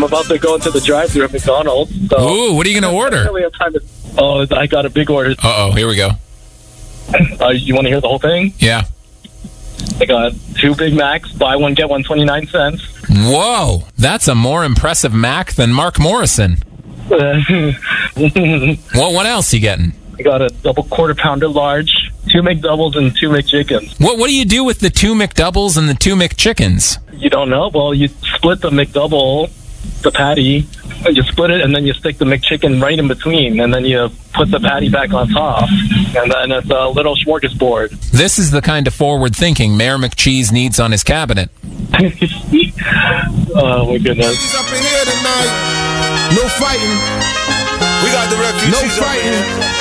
about to go into the drive-thru at McDonald's. So Ooh, what are you going to I order? really have time to... Oh, I got a big order. Uh-oh, here we go. You want to hear the whole thing? Yeah. I got 2 Big Macs, buy one, get one, 29 cents. Whoa, that's a more impressive Mac than Mark Morrison. What else you getting? I got a double quarter pounder large, 2 McDoubles, and 2 McChickens. What do you do with the 2 McDoubles and the 2 McChickens? You don't know? Well, you split the McDouble, the patty, you split it, and then you stick the McChicken right in between, and then you put the patty back on top, and then it's a little smorgasbord. This is the kind of forward thinking Mayor McCheese needs on his cabinet. Oh, my goodness. He's up in here tonight. No fighting. We got the refugees. No fighting.